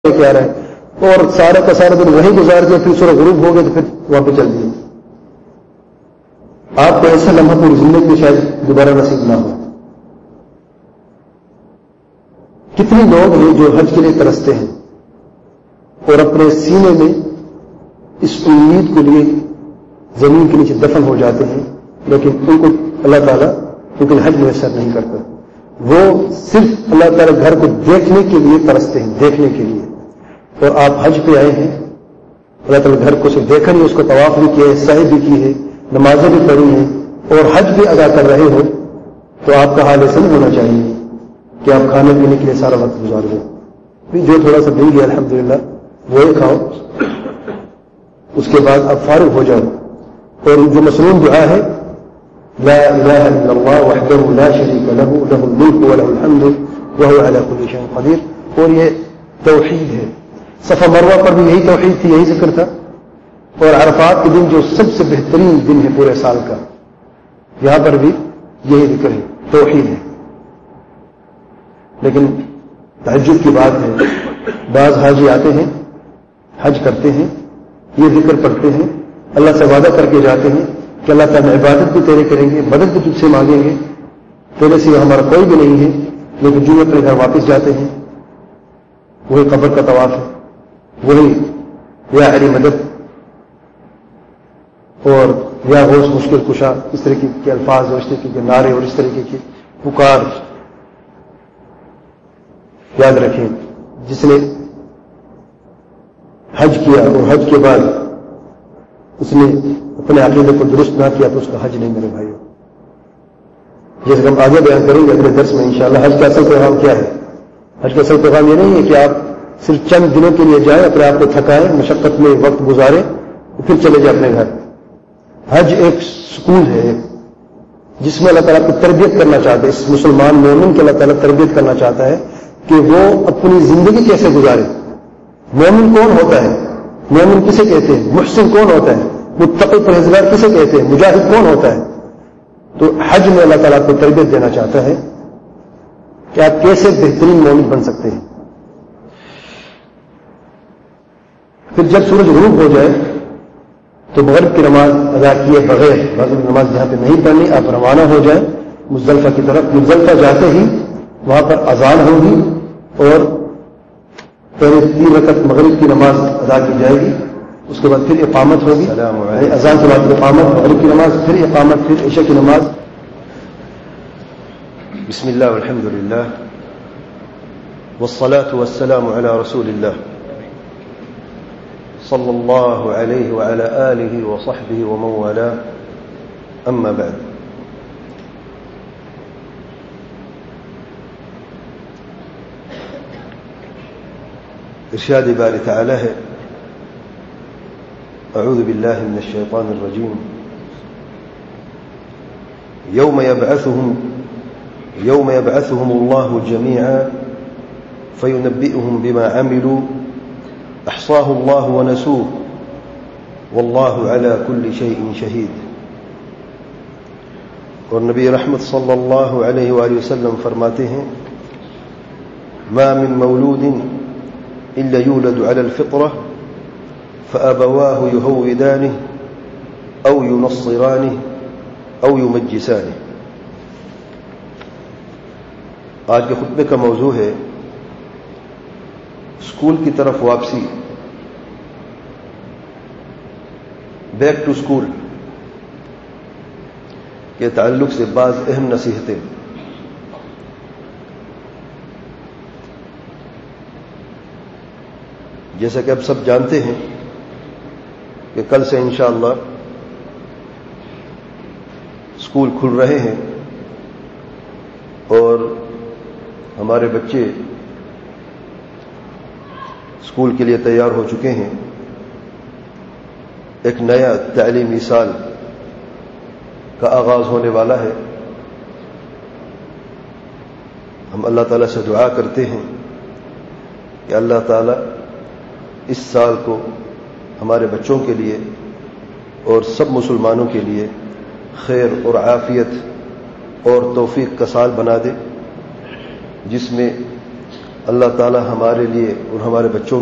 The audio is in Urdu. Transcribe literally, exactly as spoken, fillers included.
کے آ رہے ہیں اور سارا کا سارا دن وہیں گزار دیا، پھر سورج غروب ہو گئے تو پھر وہاں پہ چل دیے. آپ کو ایسا لمحہ پوری زندگی میں شاید دوبارہ نصیب نہ ہو. کتنے لوگ ہیں جو حج کے لیے ترستے ہیں اور اپنے سینے میں اس امید کے لیے زمین کے نیچے دفن ہو جاتے ہیں، لیکن ان کو اللہ تعالیٰ کیونکہ حج میسر نہیں کرتا. وہ صرف اللہ تعالیٰ گھر کو دیکھنے کے لیے ترستے ہیں، دیکھنے کے لیے. اور آپ حج پہ آئے ہیں، اللہ تعالیٰ گھر کو صرف دیکھا نہیں، اس کو طواف بھی کیا ہے، سعی بھی کی ہے، نمازیں بھی پڑھی ہیں اور حج بھی ادا کر رہے ہو، تو آپ کا حال ایسا نہیں ہونا چاہیے کہ آپ کھانے پینے کے لیے سارا وقت گزار دیں. جو تھوڑا سا مل گیا الحمدللہ وہی کھاؤ، اس کے بعد آپ فارغ ہو جاؤ. اور جو مصنون دعا ہے لا الہ الا اللہ وحدہ لا شریک لہ لہ الملک وله الحمد وهو على كل شيء قدیر، اور یہ توحید ہے. صفا مروہ پر بھی یہی توحید تھی، یہی ذکر تھا. اور عرفات کے دن جو سب سے بہترین دن ہے پورے سال کا، یہاں پر بھی یہی ذکر ہے، توحید ہے. لیکن تہجد کی بات ہے، بعض حاجی آتے ہیں، حج کرتے ہیں، یہ ذکر پڑھتے ہیں، اللہ سے وعدہ کر کے جاتے ہیں کہ اللہ تعالیٰ عبادت بھی تیرے کریں گے، مدد بھی تجھ سے مانگیں گے، تیرے سے ہمارا کوئی بھی نہیں ہے. لیکن جو اپنے گھر واپس جاتے ہیں وہی قبر کا طواف ہے، وہی یا علی مدد اور یا غوث مشکل کشا، اس طریقے کے الفاظ اور اس طریقے کے نعرے اور اس طریقے کی پکار. یاد رکھیں جس نے حج کیا اور حج کے بعد اس نے اپنے عقیدے کو درست نہ کیا تو اس کا حج نہیں میرے بھائیوں. جیسے ہم آگے بیان کریں گے اگلے درس میں انشاءاللہ. حج کا اصل پیغام کیا ہے؟ حج کا اصل پیغام یہ نہیں ہے کہ آپ صرف چند دنوں کے لیے جائیں، اپنے آپ کو تھکائیں، مشقت میں وقت گزاریں پھر چلے جائیں اپنے گھر. حج ایک سکول ہے جس میں اللہ تعالیٰ کو تربیت کرنا چاہتا ہے. اس مسلمان مومن کی اللہ تعالیٰ تربیت کرنا چاہتا ہے کہ وہ اپنی زندگی کیسے گزارے. مومن کون ہوتا ہے؟ مومن کسے کہتے ہیں؟ محسن کون ہوتا ہے؟ متقی پرہیزگار کسے کہتے ہیں؟ مجاہد کون ہوتا ہے؟ تو حج میں اللہ تعالیٰ کو تربیت دینا چاہتا ہے کہ آپ کیسے بہترین مومن بن سکتے ہیں. پھر جب سورج غروب ہو جائے تو مغرب کی نماز ادا کیے بغیر، مغرب کی نماز جہاں پہ نہیں پڑھنی، آپ روانہ ہو جائیں مزدلفہ کی طرف. مزدلفہ جاتے ہی وہاں پر اذان ہوگی اور پہلے تین رکعت مغرب کی نماز ادا کی جائے گی، اس کے بعد پھر اقامت ہوگی. اذان کے بعد اقامت، مغرب کی نماز، پھر اقامت، پھر عشاء کی نماز. بسم اللہ والحمد للہ والصلاة والسلام على رسول اللہ صلی اللہ علیہ وعلى آلہ وصحبہ ومن والاه. اما بعد، ارشاد باری تعالی ہے اعوذ باللہ من الشیطان الرجیم یوم یبعثهم یوم یبعثهم اللہ جميعا فینبئهم بما عملوا احصاه اللہ ونسوه واللہ علی کل شیء شہید. اور نبی رحمت صلی اللہ علیہ وآلہ وسلم فرماتے ہیں ما من مولود إلا يولد على الفطرة فأبواه يهودانه أو ينصرانه أو يمجسانه. آج کے خطبے کا موضوع ہے اسکول کی طرف واپسی، بیک ٹو اسکول کے تعلق سے بعض اہم نصیحتیں. جیسا کہ اب سب جانتے ہیں کہ کل سے انشاءاللہ اسکول کھل رہے ہیں اور ہمارے بچے اسکول کے لیے تیار ہو چکے ہیں. ایک نیا تعلیمی سال کا آغاز ہونے والا ہے. ہم اللہ تعالیٰ سے دعا کرتے ہیں کہ اللہ تعالیٰ اس سال کو ہمارے بچوں کے لیے اور سب مسلمانوں کے لیے خیر اور عافیت اور توفیق کا سال بنا دے، جس میں اللہ تعالی ہمارے لیے اور ہمارے بچوں